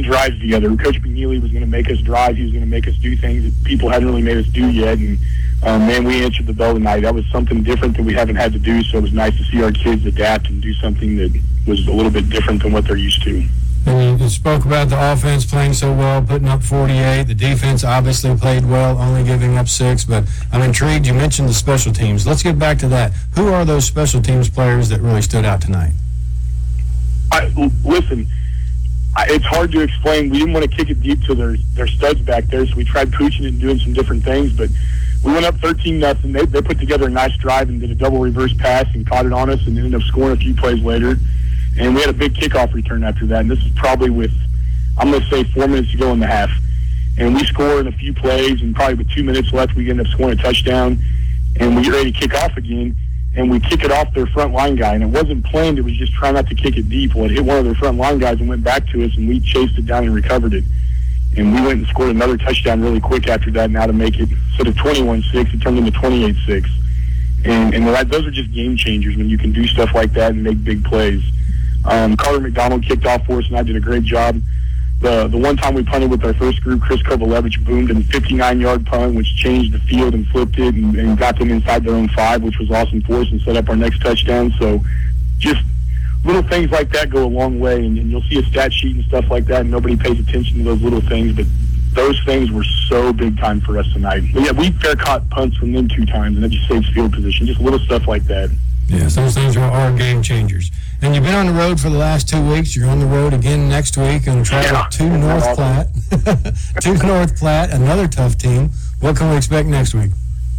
drives together. Coach McNeely was going to make us drive. He was going to make us do things that people hadn't really made us do yet. And, man, we answered the bell tonight. That was something different that we haven't had to do, so it was nice to see our kids adapt and do something that was a little bit different than what they're used to. And you spoke about the offense playing so well, putting up 48. The defense obviously played well, only giving up 6. But I'm intrigued. You mentioned the special teams. Let's get back to that. Who are those special teams players that really stood out tonight? Listen, it's hard to explain. We didn't want to kick it deep to their studs back there, so we tried pooching it and doing some different things. But we went up 13-0. They put together a nice drive and did a double reverse pass and caught it on us and ended up scoring a few plays later. And we had a big kickoff return after that. And this is probably with, I'm going to say, 4 minutes to go in the half. And we scored in a few plays, and probably with 2 minutes left, we ended up scoring a touchdown. And we get ready to kick off again. And we kick it off their front line guy. And it wasn't planned. It was just trying not to kick it deep. Well, it hit one of their front line guys and went back to us, and we chased it down and recovered it. And we went and scored another touchdown really quick after that. Now to make it, instead of 21-6, it turned into 28-6. And those are just game changers when you can do stuff like that and make big plays. Carter McDonald kicked off for us, and I did a great job. The one time we punted with our first group, Chris Kovalevich boomed a 59-yard punt, which changed the field and flipped it and got them inside their own 5, which was awesome for us and set up our next touchdown. So just little things like that go a long way, and you'll see a stat sheet and stuff like that, and nobody pays attention to those little things, but those things were so big time for us tonight. But yeah, we fair caught punts from them 2 times, and that just saves field position, just little stuff like that. Yes, those things are game changers. And you've been on the road for the last 2 weeks. You're on the road again next week and travel to North Platte. To North Platte, another tough team. What can we expect next week?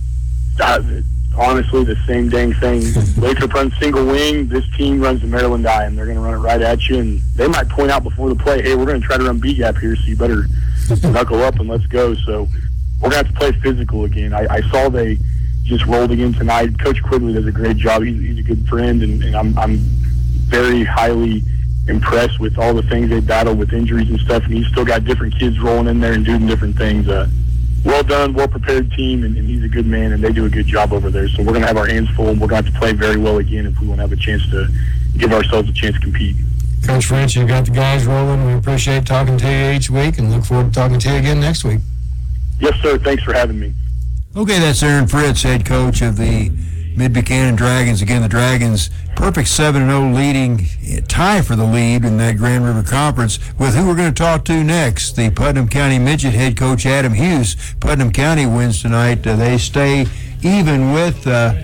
Honestly, the same dang thing. Lathrop runs single wing. This team runs the Maryland I, and they're going to run it right at you. And they might point out before the play, hey, we're going to try to run B-gap here, so you better knuckle up and let's go. So we're going to have to play physical again. I saw they just rolled again tonight. Coach Quigley does a great job. He's a good friend, and I'm very highly impressed with all the things they battle with injuries and stuff, and he's still got different kids rolling in there and doing different things. Well done, well-prepared team, and he's a good man, and they do a good job over there. So we're going to have our hands full, and we're going to have to play very well again if we want to have a chance to give ourselves a chance to compete. Coach French, you got the guys rolling. We appreciate talking to you each week and look forward to talking to you again next week. Yes, sir. Thanks for having me. Okay, that's Aaron Fritz, head coach of the Mid-Buchanan Dragons. Again, the Dragons, perfect 7-0 leading, tie for the lead in that Grand River Conference. With who we're going to talk to next, the Putnam County Midget head coach Adam Hughes. Putnam County wins tonight. They stay even with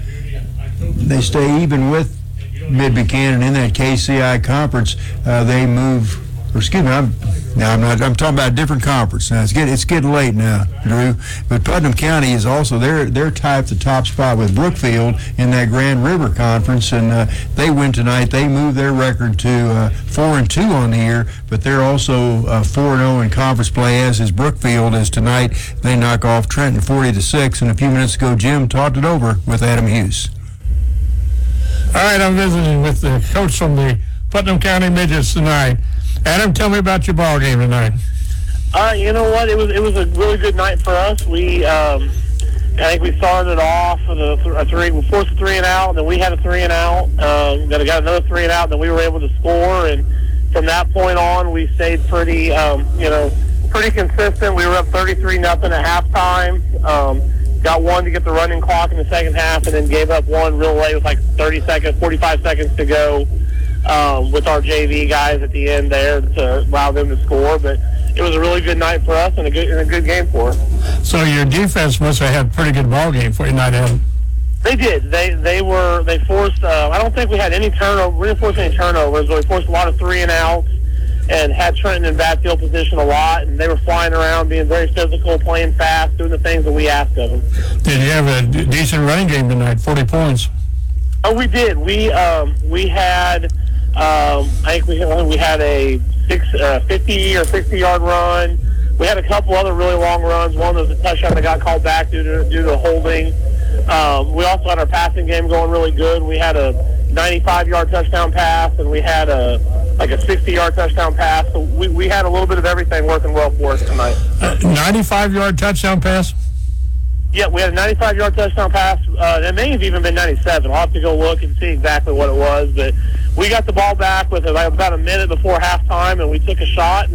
Mid-Buchanan in that KCI conference. They move. Excuse me, I'm talking about a different conference. Now it's getting late now, Drew. But Putnam County is also they're tied at the top spot with Brookfield in that Grand River Conference, and they win tonight. They move their record to 4-2 on the year, but they're also 4-0 in conference play, as is Brookfield. As tonight they knock off Trenton 40-6. And a few minutes ago, Jim talked it over with Adam Hughes. All right, I'm visiting with the coach from the Putnam County Midgets tonight. Adam, tell me about your ball game tonight. You know what? It was a really good night for us. I think we started off with we forced a 3-and-out, and then we had a 3-and-out. Then we got another 3-and-out, and then we were able to score. And from that point on, we stayed pretty consistent. We were up 33-0 at halftime. Got one to get the running clock in the second half, and then gave up one real late with like 45 seconds to go. With our JV guys at the end there to allow them to score, but it was a really good night for us and a good game for us. So your defense must have had a pretty good ball game for you tonight, Adam. They did. They forced. I don't think we had any turnover. We didn't force any turnovers, but we forced a lot of 3-and-outs and had Trenton in bad field position a lot. And they were flying around, being very physical, playing fast, doing the things that we asked of them. Did you have a decent running game tonight? 40 points. Oh, we did. We had. I think we had a 50 or 60-yard run. We had a couple other really long runs. One was a touchdown that got called back due to holding. We also had our passing game going really good. We had a 95-yard touchdown pass, and we had a 60-yard touchdown pass. So we had a little bit of everything working well for us tonight. 95-yard touchdown pass? Yeah, we had a 95-yard touchdown pass. It may have even been 97. I'll have to go look and see exactly what it was, but we got the ball back with about a minute before halftime, and we took a shot.